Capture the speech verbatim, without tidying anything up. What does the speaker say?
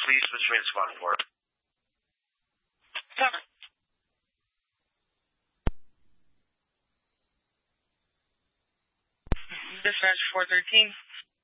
please, between squad and four. Seven. Dispatch four thirteen.